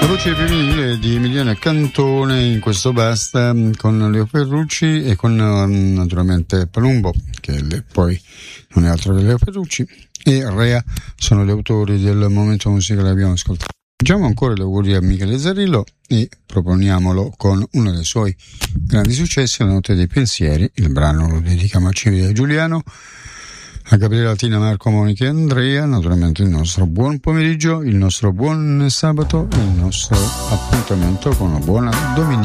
La voce femminile di Emiliana Cantone in questo Basta, con Leo Ferrucci e con naturalmente Palumbo, che poi non è altro che Leo Ferrucci, e Rea sono gli autori del momento musicale che abbiamo ascoltato. Facciamo ancora gli auguri a Michele Zarrillo e proponiamolo con uno dei suoi grandi successi, La notte dei pensieri. Il brano lo dedichiamo a Civile Giuliano, a Gabriela, Tina, Marco, Monica e Andrea. Naturalmente il nostro buon pomeriggio, il nostro buon sabato, il nostro appuntamento con una buona domenica.